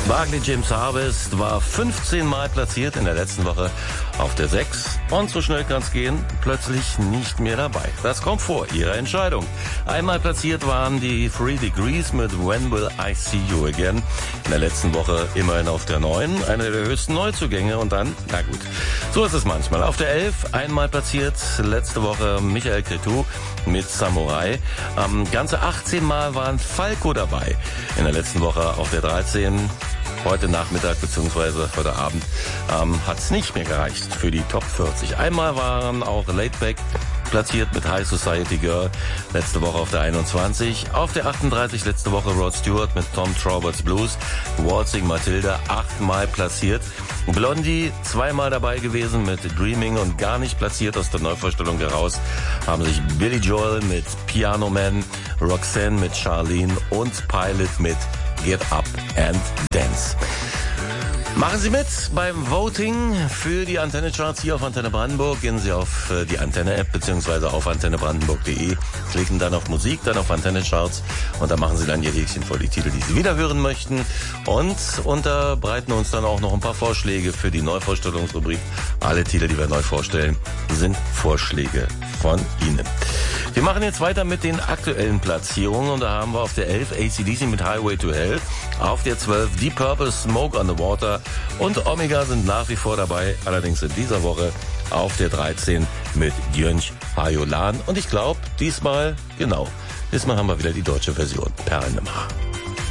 Barclay James Harvest war 15 Mal platziert in der letzten Woche auf der 6. Und so schnell kann's gehen, plötzlich nicht mehr dabei. Das kommt vor, Ihre Entscheidung. Einmal platziert waren die 3 Degrees mit When Will I See You Again. In der letzten Woche immerhin auf der 9, eine der höchsten Neuzugänge. Und dann, na gut, so ist es manchmal. Auf der 11 einmal platziert, letzte Woche Michael Cretu mit Samurai. Ganze 18 Mal waren Falco dabei. In der letzten Woche auf der 13. Heute Nachmittag bzw. heute Abend hat es nicht mehr gereicht für die Top 40. Einmal waren auch Laidback platziert mit High Society Girl, letzte Woche auf der 21. Auf der 38 letzte Woche Rod Stewart mit Tom Traubert's Blues. Waltzing Matilda 8-mal platziert. Blondie 2-mal dabei gewesen mit Dreaming und gar nicht platziert aus der Neuvorstellung heraus haben sich Billy Joel mit Piano Man, Roxanne mit Charlene und Pilot mit Get Up and Dance. Machen Sie mit beim Voting für die Antenne-Charts hier auf Antenne Brandenburg. Gehen Sie auf die Antenne-App bzw. auf antennebrandenburg.de, klicken dann auf Musik, dann auf Antenne-Charts und dann machen Sie dann Ihr Häkchen vor die Titel, die Sie wieder hören möchten und unterbreiten uns dann auch noch ein paar Vorschläge für die Neuvorstellungsrubrik. Alle Titel, die wir neu vorstellen, sind Vorschläge von Ihnen. Wir machen jetzt weiter mit den aktuellen Platzierungen und da haben wir auf der 11 AC/DC mit Highway to Hell, auf der 12 Deep Purple Smoke on the Water und Omega sind nach wie vor dabei, allerdings in dieser Woche auf der 13 mit Djönj Hajolan und ich glaube diesmal haben wir wieder die deutsche Version, Perlenema.